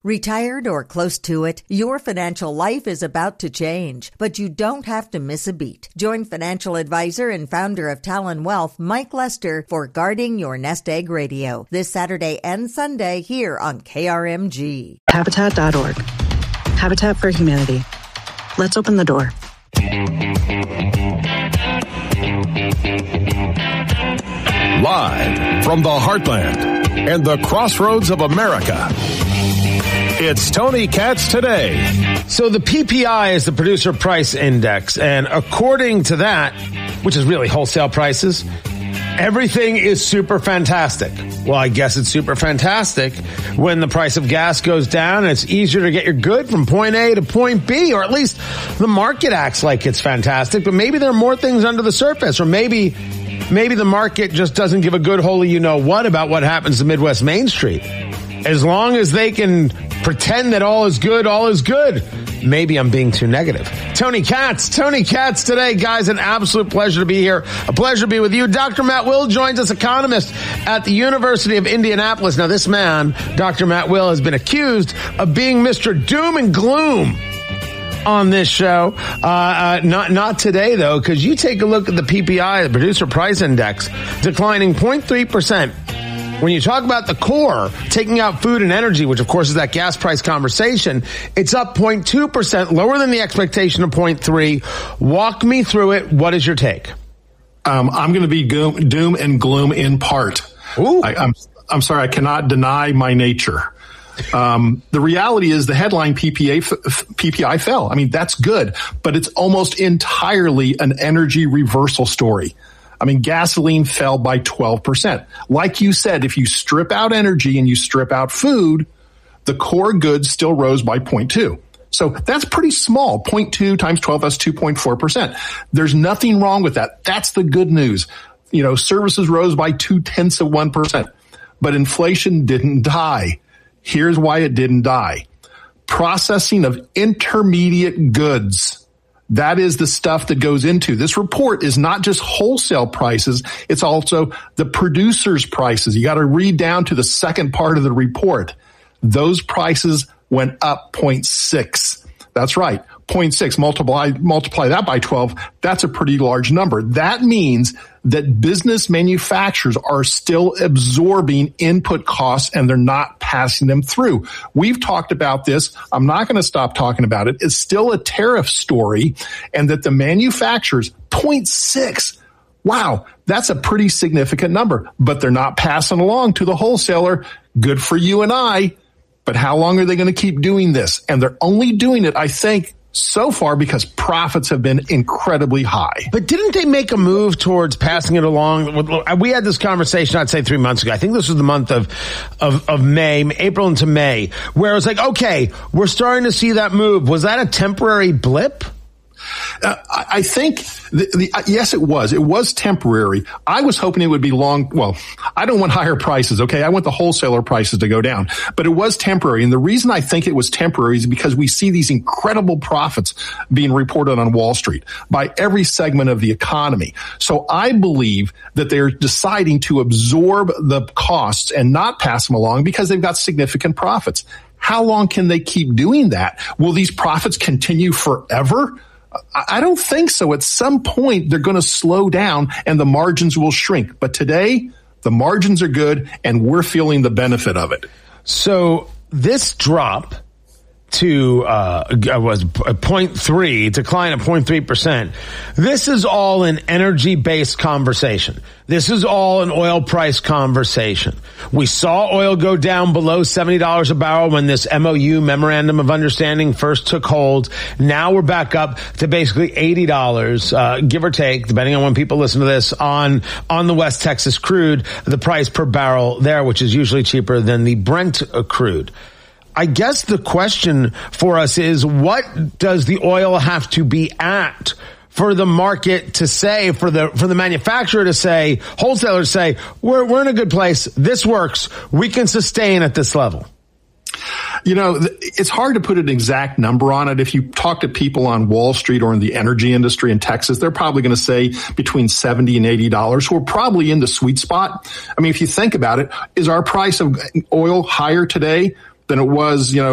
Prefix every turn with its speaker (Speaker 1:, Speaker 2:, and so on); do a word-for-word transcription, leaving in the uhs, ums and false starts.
Speaker 1: Retired or close to it, your financial life is about to change, but you don't have to miss a beat. Join financial advisor and founder of Talon Wealth, Mike Lester, for Guarding Your Nest Egg Radio this Saturday and Sunday here on K R M G.
Speaker 2: Habitat dot org. Habitat for Humanity. Let's open the door.
Speaker 3: Live from the heartland and the crossroads of America, it's Tony Katz Today.
Speaker 4: So the P P I is the Producer Price Index, and according to that, which is really wholesale prices, everything is super fantastic. Well, I guess it's super fantastic when the price of gas goes down and it's easier to get your good from point A to point B, or at least the market acts like it's fantastic, but maybe there are more things under the surface, or maybe maybe the market just doesn't give a good holy you-know-what about what happens to Midwest Main Street. As long as they can pretend that all is good, all is good. Maybe I'm being too negative. Tony Katz, Tony Katz Today. Guys, an absolute pleasure to be here. A pleasure to be with you. Doctor Matt Will joins us, economist at the University of Indianapolis. Now, this man, Doctor Matt Will, has been accused of being Mister Doom and Gloom on this show. Uh, uh, not, not today, though, because you take a look at the P P I, the Producer Price Index, declining zero point three percent. When you talk about the core, taking out food and energy, which of course is that gas price conversation, it's up zero point two percent, lower than the expectation of zero point three. Walk me through it. What is your take?
Speaker 5: Um, I'm going to be doom, doom and gloom in part.
Speaker 4: Ooh.
Speaker 5: I, I'm, I'm sorry, I cannot deny my nature. Um, the reality is the headline P P A, P P I fell. I mean, that's good, but it's almost entirely an energy reversal story. I mean, gasoline fell by twelve percent. Like you said, if you strip out energy and you strip out food, the core goods still rose by zero point two. So that's pretty small. zero point two times twelve, that's two point four percent. There's nothing wrong with that. That's the good news. You know, services rose by two tenths of one percent, but inflation didn't die. Here's why it didn't die. Processing of intermediate goods. That is the stuff that goes into this report. Is not just wholesale prices. It's also the producers' prices. You got to read down to the second part of the report. Those prices went up zero point six. That's right. zero point six. Multiply, multiply that by twelve. That's a pretty large number. That means that business manufacturers are still absorbing input costs and they're not passing them through. We've talked about this. I'm not going to stop talking about it. It's still a tariff story, and that the manufacturers, zero point six. Wow, that's a pretty significant number, but they're not passing along to the wholesaler. Good for you and I. But how long are they going to keep doing this? And they're only doing it, I think, so far because profits have been incredibly high.
Speaker 4: But didn't they make a move towards passing it along? We had this conversation, I'd say three months ago. I think this was the month of, of, of May, April into May, where it was like, okay, we're starting to see that move. Was that a temporary blip?
Speaker 5: Uh, I think, the, the, uh, yes, it was. It was temporary. I was hoping it would be long. Well, I don't want higher prices, okay? I want the wholesaler prices to go down. But it was temporary. And the reason I think it was temporary is because we see these incredible profits being reported on Wall Street by every segment of the economy. So I believe that they're deciding to absorb the costs and not pass them along because they've got significant profits. How long can they keep doing that? Will these profits continue forever? I don't think so. At some point, they're going to slow down and the margins will shrink. But today, the margins are good and we're feeling the benefit of it.
Speaker 4: So this drop to uh was zero point three, decline of zero point three percent. This is all an energy-based conversation. This is all an oil price conversation. We saw oil go down below seventy dollars a barrel when this M O U, Memorandum of Understanding, first took hold. Now we're back up to basically eighty dollars, uh, give or take, depending on when people listen to this, on, on the West Texas crude, the price per barrel there, which is usually cheaper than the Brent crude. I guess the question for us is, what does the oil have to be at for the market to say, for the for the manufacturer to say, wholesaler to say, we're we're in a good place, this works, we can sustain at this level?
Speaker 5: You know, it's hard to put an exact number on it. If you talk to people on Wall Street or in the energy industry in Texas, they're probably going to say between seventy and eighty dollars. We're probably in the sweet spot. I mean, if you think about it, is our price of oil higher today than it was, you know,